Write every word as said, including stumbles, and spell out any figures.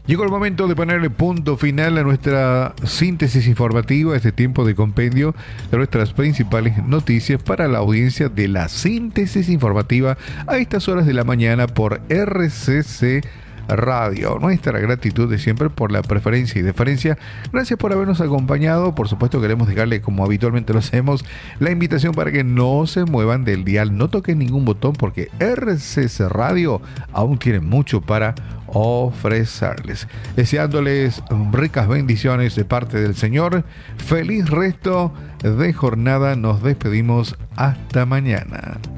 Llegó el momento de ponerle punto final a nuestra síntesis informativa, este tiempo de compendio de nuestras principales noticias para la audiencia de la síntesis informativa a estas horas de la mañana por R C C Radio. Nuestra gratitud de siempre por la preferencia y deferencia. Gracias por habernos acompañado. Por supuesto queremos dejarle, como habitualmente lo hacemos, la invitación para que no se muevan del dial, no toquen ningún botón porque R C C Radio aún tiene mucho para ofrecerles. Deseándoles ricas bendiciones de parte del Señor. Feliz resto de jornada. Nos despedimos hasta mañana.